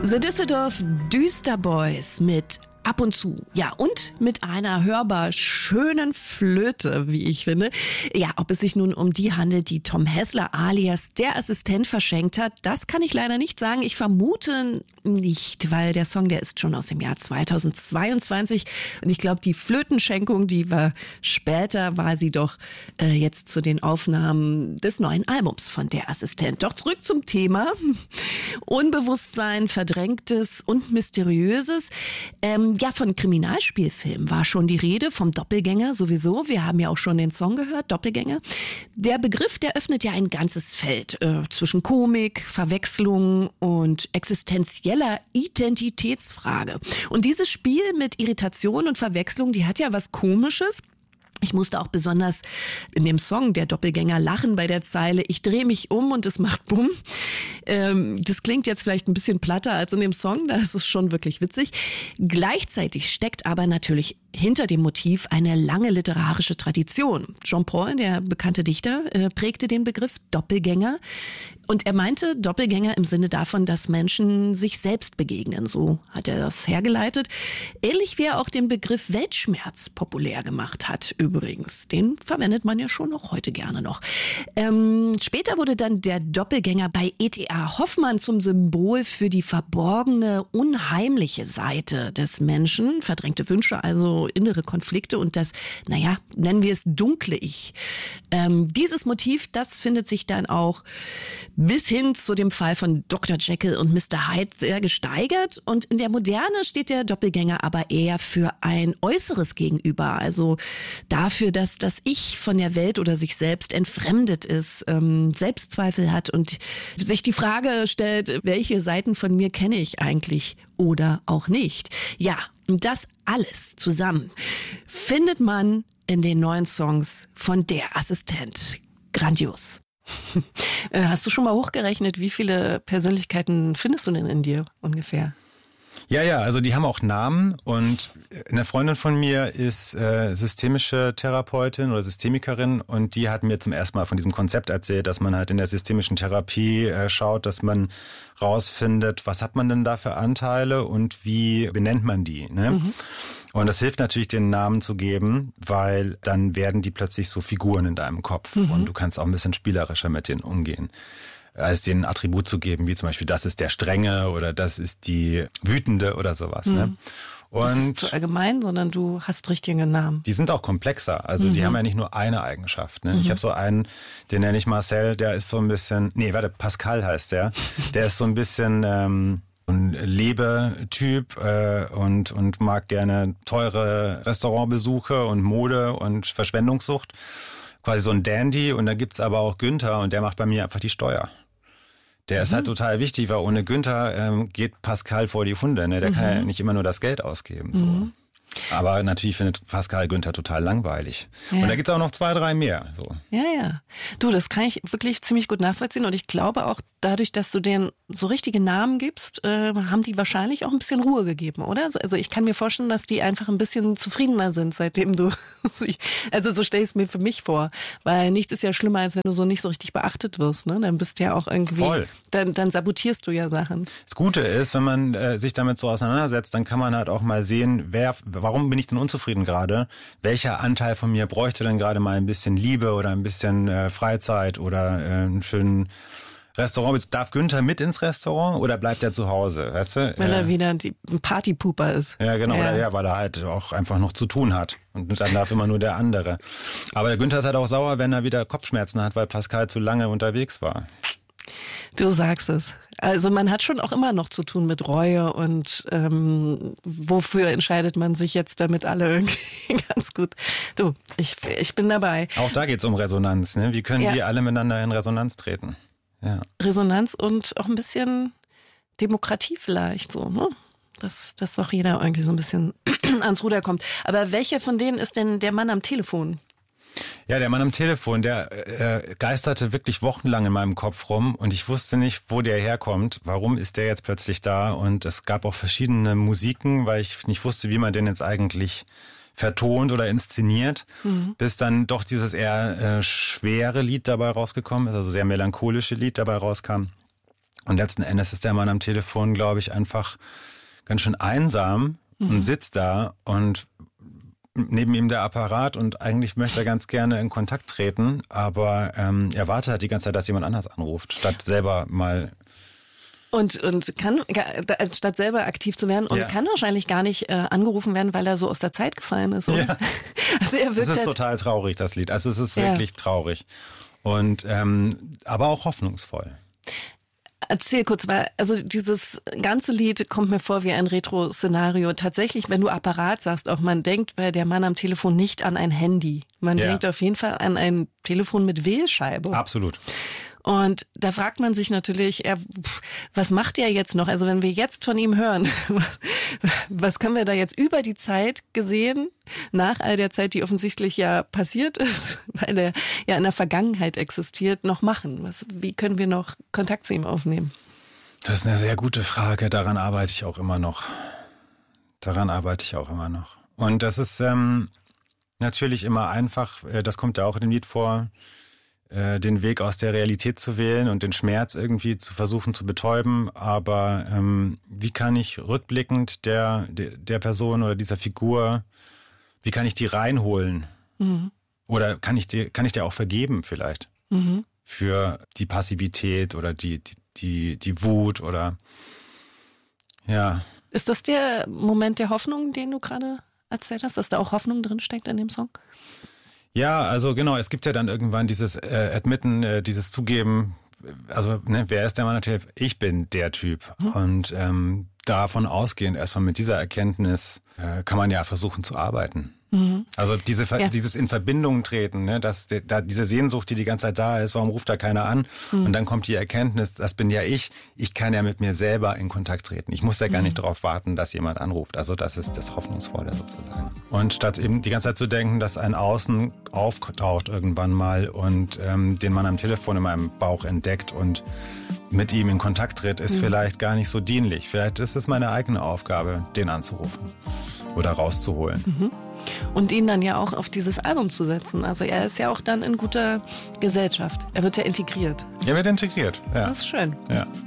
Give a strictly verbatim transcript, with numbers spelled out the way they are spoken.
The Düsseldorf Düsterboys mit Ab und zu. Ja, und mit einer hörbar schönen Flöte, wie ich finde. Ja, ob es sich nun um die handelt, die Tom Hessler alias der Assistent verschenkt hat, das kann ich leider nicht sagen. Ich vermute nicht, weil der Song, der ist schon aus dem Jahr zweitausendzweiundzwanzig. Und ich glaube, die Flötenschenkung, die war später, war sie doch äh, jetzt zu den Aufnahmen des neuen Albums von der Assistent. Doch zurück zum Thema. Unbewusstsein, Verdrängtes und Mysteriöses. Ähm, Ja, von Kriminalspielfilmen war schon die Rede, vom Doppelgänger sowieso. Wir haben ja auch schon den Song gehört, Doppelgänger. Der Begriff, der öffnet ja ein ganzes Feld äh, zwischen Komik, Verwechslung und existenzieller Identitätsfrage. Und dieses Spiel mit Irritation und Verwechslung, die hat ja was Komisches. Ich musste auch besonders in dem Song Der Doppelgänger lachen bei der Zeile Ich drehe mich um und es macht Bumm. Ähm, das klingt jetzt vielleicht ein bisschen platter als in dem Song, da ist es schon wirklich witzig. Gleichzeitig steckt aber natürlich hinter dem Motiv eine lange literarische Tradition. Jean Paul, der bekannte Dichter, äh, prägte den Begriff Doppelgänger. Und er meinte Doppelgänger im Sinne davon, dass Menschen sich selbst begegnen. So hat er das hergeleitet. Ähnlich wie er auch den Begriff Weltschmerz populär gemacht hat, übrigens. Den verwendet man ja schon noch heute gerne noch. Ähm, später wurde dann der Doppelgänger bei E T A Hoffmann zum Symbol für die verborgene, unheimliche Seite des Menschen. Verdrängte Wünsche, also innere Konflikte und das, naja, nennen wir es dunkle Ich. Ähm, dieses Motiv, das findet sich dann auch bis hin zu dem Fall von Doktor Jekyll und Mister Hyde sehr gesteigert. Und in der Moderne steht der Doppelgänger aber eher für ein äußeres Gegenüber. Also dafür, dass das Ich von der Welt oder sich selbst entfremdet ist, ähm, Selbstzweifel hat und sich die Frage stellt, welche Seiten von mir kenne ich eigentlich oder auch nicht. Ja, und das alles zusammen findet man in den neuen Songs von der Assistent. Grandios. Hast du schon mal hochgerechnet, wie viele Persönlichkeiten findest du denn in dir ungefähr? Ja, ja, also die haben auch Namen und eine Freundin von mir ist äh, systemische Therapeutin oder Systemikerin und die hat mir zum ersten Mal von diesem Konzept erzählt, dass man halt in der systemischen Therapie äh, schaut, dass man rausfindet, was hat man denn da für Anteile und wie benennt man die, ne? Mhm. Und das hilft natürlich, den Namen zu geben, weil dann werden die plötzlich so Figuren in deinem Kopf mhm. und du kannst auch ein bisschen spielerischer mit denen umgehen, als denen ein Attribut zu geben, wie zum Beispiel, das ist der Strenge oder das ist die Wütende oder sowas. Mhm. Ne? Und das ist nicht so allgemein, sondern du hast richtige Namen. Die sind auch komplexer. Also mhm. die haben ja nicht nur eine Eigenschaft. Ne? Mhm. Ich habe so einen, den nenne ich Marcel, der ist so ein bisschen, nee, warte, Pascal heißt der. Der ist so ein bisschen ähm, ein Lebetyp äh, und, und mag gerne teure Restaurantbesuche und Mode und Verschwendungssucht. Quasi so ein Dandy. Und da gibt's aber auch Günther und der macht bei mir einfach die Steuer. Der mhm. ist halt total wichtig, weil ohne Günther ähm, geht Pascal vor die Hunde. Ne? Der mhm. kann ja nicht immer nur das Geld ausgeben. So. Mhm. Aber natürlich findet Pascal Günther total langweilig. Ja. Und da gibt's auch noch zwei, drei mehr. So. Ja, ja. Du, das kann ich wirklich ziemlich gut nachvollziehen. Und ich glaube auch, dadurch, dass du denen so richtige Namen gibst, äh, haben die wahrscheinlich auch ein bisschen Ruhe gegeben, oder? Also ich kann mir vorstellen, dass die einfach ein bisschen zufriedener sind, seitdem du sie, also so stell ich es mir für mich vor. Weil nichts ist ja schlimmer, als wenn du so nicht so richtig beachtet wirst. Ne? Dann bist du ja auch irgendwie, Voll. Dann, dann sabotierst du ja Sachen. Das Gute ist, wenn man äh, sich damit so auseinandersetzt, dann kann man halt auch mal sehen, wer, warum bin ich denn unzufrieden gerade? Welcher Anteil von mir bräuchte denn gerade mal ein bisschen Liebe oder ein bisschen äh, Freizeit oder äh, einen schönen Restaurant? Darf Günther mit ins Restaurant oder bleibt er zu Hause? Weißt du? Weil er wieder die, ein Partypooper ist. Ja, genau. Ja. Oder ja, weil er halt auch einfach noch zu tun hat. Und dann darf immer nur der andere. Aber der Günther ist halt auch sauer, wenn er wieder Kopfschmerzen hat, weil Pascal zu lange unterwegs war. Du sagst es. Also man hat schon auch immer noch zu tun mit Reue und ähm, wofür entscheidet man sich jetzt, damit alle irgendwie ganz gut. Du, ich, ich bin dabei. Auch da geht's um Resonanz. Ne? Wie können ja. die alle miteinander in Resonanz treten? Ja. Resonanz und auch ein bisschen Demokratie vielleicht so, ne? Dass, dass doch jeder irgendwie so ein bisschen ans Ruder kommt. Aber welcher von denen ist denn der Mann am Telefon? Ja, der Mann am Telefon, der äh, geisterte wirklich wochenlang in meinem Kopf rum und ich wusste nicht, wo der herkommt. Warum ist der jetzt plötzlich da? Und es gab auch verschiedene Musiken, weil ich nicht wusste, wie man den jetzt eigentlich vertont oder inszeniert, mhm. bis dann doch dieses eher äh, schwere Lied dabei rausgekommen ist, also sehr melancholische Lied dabei rauskam. Und letzten Endes ist der Mann am Telefon, glaube ich, einfach ganz schön einsam mhm. und sitzt da und neben ihm der Apparat und eigentlich möchte er ganz gerne in Kontakt treten, aber ähm, er wartet halt die ganze Zeit, dass jemand anders anruft, statt selber mal... Und, und kann, statt selber aktiv zu werden und ja. kann wahrscheinlich gar nicht äh, angerufen werden, weil er so aus der Zeit gefallen ist. Oder? Ja. Also er wirkt es ist halt total traurig, das Lied. Also es ist wirklich ja. traurig. Und ähm, aber auch hoffnungsvoll. Erzähl kurz, weil also dieses ganze Lied kommt mir vor wie ein Retro-Szenario. Tatsächlich, wenn du Apparat sagst, auch man denkt bei der Mann am Telefon nicht an ein Handy. Man ja. denkt auf jeden Fall an ein Telefon mit Wählscheibe. Absolut. Und da fragt man sich natürlich, er, was macht er jetzt noch? Also wenn wir jetzt von ihm hören, was, was können wir da jetzt über die Zeit gesehen, nach all der Zeit, die offensichtlich ja passiert ist, weil er ja in der Vergangenheit existiert, noch machen? Was, wie können wir noch Kontakt zu ihm aufnehmen? Das ist eine sehr gute Frage. Daran arbeite ich auch immer noch. Daran arbeite ich auch immer noch. Und das ist ähm, natürlich immer einfach, das kommt ja auch in dem Lied vor, den Weg aus der Realität zu wählen und den Schmerz irgendwie zu versuchen zu betäuben. Aber ähm, wie kann ich rückblickend der, der, der Person oder dieser Figur, wie kann ich die reinholen? Mhm. Oder kann ich dir, kann ich dir auch vergeben vielleicht? Mhm. Für die Passivität oder die, die, die, die Wut oder ja. Ist das der Moment der Hoffnung, den du gerade erzählt hast, dass da auch Hoffnung drin steckt in dem Song? Ja, also genau, es gibt ja dann irgendwann dieses äh, Admitten, äh, dieses Zugeben, also ne, wer ist der Mann natürlich? Ich bin der Typ. Mhm. Und ähm, davon ausgehend, erstmal mit dieser Erkenntnis, äh, kann man ja versuchen zu arbeiten. Mhm. Also diese, ja. dieses in Verbindung treten, ne, dass de, da diese Sehnsucht, die die ganze Zeit da ist, warum ruft da keiner an? Mhm. Und dann kommt die Erkenntnis, das bin ja ich, ich kann ja mit mir selber in Kontakt treten. Ich muss ja gar mhm. nicht darauf warten, dass jemand anruft. Also das ist das Hoffnungsvolle sozusagen. Und statt eben die ganze Zeit zu denken, dass ein Außen auftaucht irgendwann mal und ähm, den Mann am Telefon in meinem Bauch entdeckt und mit ihm in Kontakt tritt, ist mhm. vielleicht gar nicht so dienlich. Vielleicht ist es meine eigene Aufgabe, den anzurufen oder rauszuholen. Mhm. Und ihn dann ja auch auf dieses Album zu setzen. Also er ist ja auch dann in guter Gesellschaft. Er wird ja integriert. Er wird integriert, ja. Das ist schön. Ja.